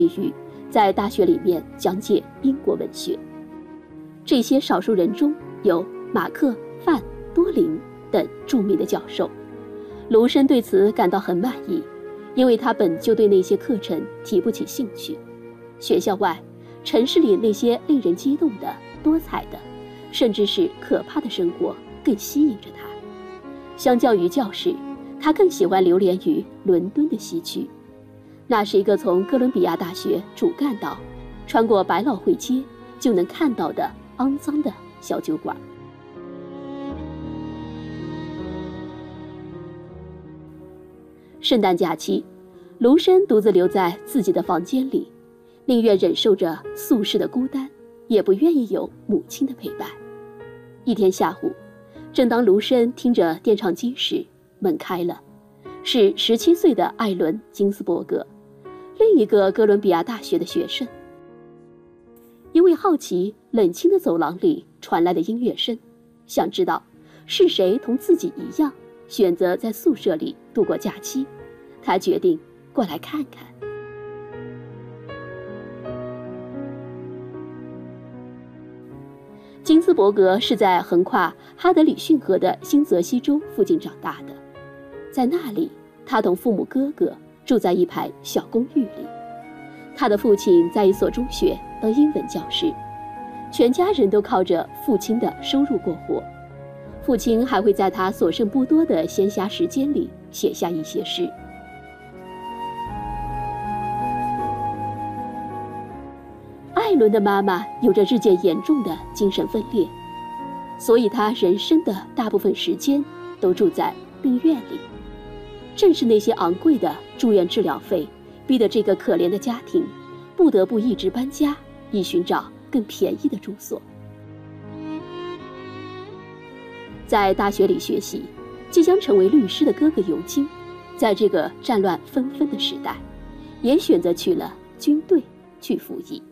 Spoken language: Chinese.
于在大学里面讲解英国文学。这些少数人中有马克、范、多林等著名的教授。卢生对此感到很满意，因为他本就对那些课程提不起兴趣。学校外，城市里那些令人激动的、多彩的，甚至是可怕的生活更吸引着他。相较于教室，他更喜欢流连于伦敦的西区。那是一个从哥伦比亚大学主干道穿过百老汇街就能看到的肮脏的小酒馆。圣诞假期，卢生独自留在自己的房间里，宁愿忍受着宿舍的孤单，也不愿意有母亲的陪伴。一天下午，正当卢生听着电唱机时，门开了，是17岁的艾伦·金斯伯格，另一个哥伦比亚大学的学生。因为好奇冷清的走廊里传来的音乐声，想知道是谁同自己一样选择在宿舍里度过假期，他决定过来看看。金斯伯格是在横跨哈德里逊河的新泽西州附近长大的，在那里，他同父母哥哥住在一排小公寓里。他的父亲在一所中学当英文教师，全家人都靠着父亲的收入过活。父亲还会在他所剩不多的闲暇时间里写下一些诗。艾伦的妈妈有着日渐严重的精神分裂，所以他人生的大部分时间都住在病院里。正是那些昂贵的住院治疗费，逼得这个可怜的家庭不得不一直搬家，以寻找更便宜的住所。在大学里学习，即将成为律师的哥哥尤金，在这个战乱纷纷的时代，也选择去了军队去服役。